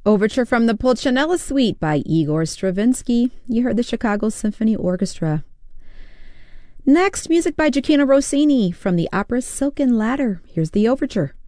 Overture from the Pulcinella Suite by Igor Stravinsky. You heard the Chicago Symphony Orchestra. Next, music by Gioachino Rossini from the opera Silken Ladder. Here's the overture.